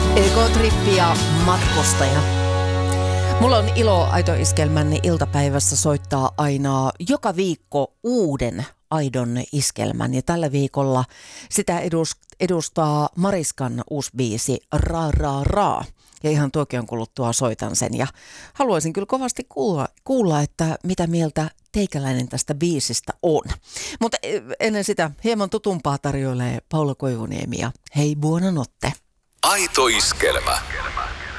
Ekotrippi ja matkustaja. Mulla on ilo Aito Iskelmän iltapäivässä soittaa aina joka viikko uuden Aidon iskelmän. Ja tällä viikolla sitä edustaa Mariskan uusi biisi Ra Ra Ra. Ja ihan tuokion kuluttua soitan sen. Ja haluaisin kyllä kovasti kuulla, että mitä mieltä teikäläinen tästä biisistä on. Mutta ennen sitä hieman tutumpaa tarjoilee Paula Koivuniemi ja hei buonanotte. Aito Iskelmä.